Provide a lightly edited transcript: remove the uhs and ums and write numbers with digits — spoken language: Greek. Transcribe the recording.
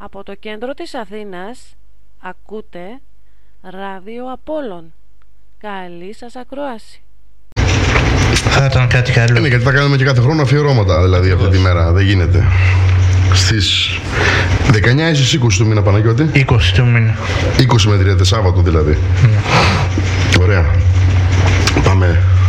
Από το κέντρο της Αθήνας ακούτε Ράδιο Απόλλων. Καλή σας ακρόαση. Θα ήταν κάτι καλό. Είναι γιατί θα κάνουμε και κάθε χρόνο αφιερώματα, δηλαδή αυτή τη μέρα. Δεν γίνεται. Στις 19 ή στις 20 του μήνα, Παναγιώτη? 20 του μήνα. 20 με 30, Σάββατο δηλαδή. Ωραία. Πάμε.